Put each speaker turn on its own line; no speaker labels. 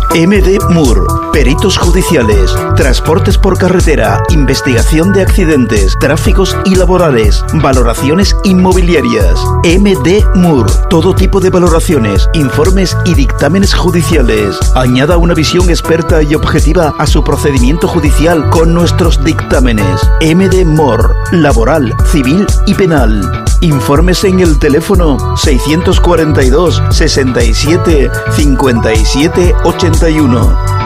MD Moore, peritos judiciales, transportes por carretera, investigación de accidentes, tráficos y laborales, valoraciones inmobiliarias. MD Moore, todo tipo de valoraciones, informes y dictámenes judiciales. Añada una visión experta y objetiva a su procedimiento judicial con nuestros dictámenes. MD Moore, laboral, civil y penal. Informes en el teléfono 642 67 57 81.